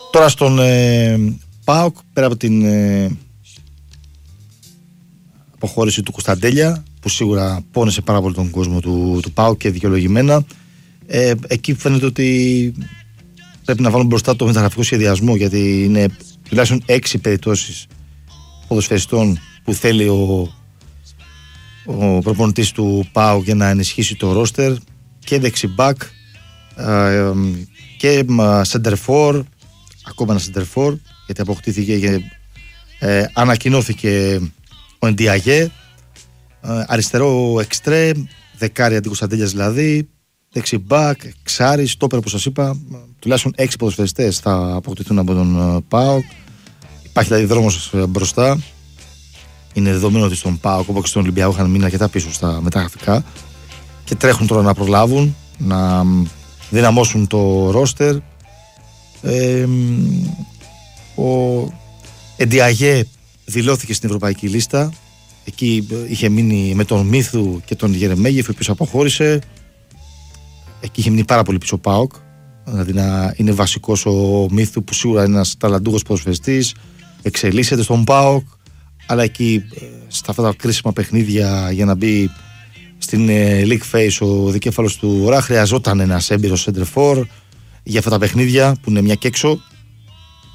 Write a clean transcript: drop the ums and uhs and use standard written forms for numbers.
Τώρα στον ΠΑΟΚ, πέρα από την αποχώρηση του Κωνσταντέλια, που σίγουρα πόνεσε πάρα πολύ τον κόσμο του ΠΑΟΚ και δικαιολογημένα, εκεί φαίνεται ότι πρέπει να βάλουν μπροστά το μεταγραφικό σχεδιασμό, γιατί είναι τουλάχιστον 6 περιπτώσεις ποδοσφαιριστών που θέλει ο προπονητής του ΠΑΟΚ για να ενισχύσει το ρόστερ, και δεξιμπάκ και center for, ακόμα ένα center for, γιατί αποκτήθηκε και ανακοινώθηκε ο Εντιαγέ, αριστερό εξτρέ, δεκάρι αντί Κωνσταντέλιας δηλαδή, δεξιμπάκ, εξάρι, στόπερ, όπως σας είπα, τουλάχιστον 6 ποδοσφαιριστές θα αποκτηθούν από τον ΠΑΟΚ. Υπάρχει δηλαδή δρόμος μπροστά. Είναι δεδομένο ότι στον ΠΑΟΚ, όπως και στον Ολυμπιακό, είχαν μείνει αρκετά πίσω στα μεταγραφικά και τρέχουν τώρα να προλάβουν, να δυναμώσουν το ρόστερ. Ο Εντιαγέ δηλώθηκε στην ευρωπαϊκή λίστα. Εκεί είχε μείνει με τον Μύθου και τον Γερεμέγεφ, ο οποίος αποχώρησε. Εκεί είχε μείνει πάρα πολύ πίσω ο ΠΑΟΚ. Δηλαδή να είναι βασικός ο Μύθου, που σίγουρα είναι ένας ταλαντούχος ποδοσφαιριστής, εξελίσσεται στον ΠΑΟΚ, αλλά εκεί στα αυτά τα κρίσιμα παιχνίδια για να μπει στην League Phase ο δικέφαλος του ΟΡΑ χρειαζόταν ένας έμπειρος center for για αυτά τα παιχνίδια που είναι μια και έξω.